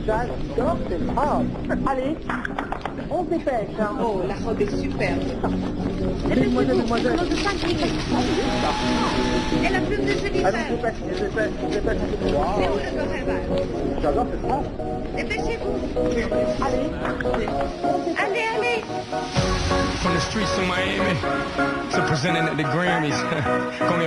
J'adore cette robe. Allez, on se dépêche. Hein. Oh, la robe est superbe. Mademoiselle, mademoiselle. Elle a plus de jolies Allez, femme. dépêche. C'est où Wow. le Coréval? J'adore cette robe. Dépêchez-vous. Allez, Allez. From the streets of Miami to presenting at the Grammys. Call me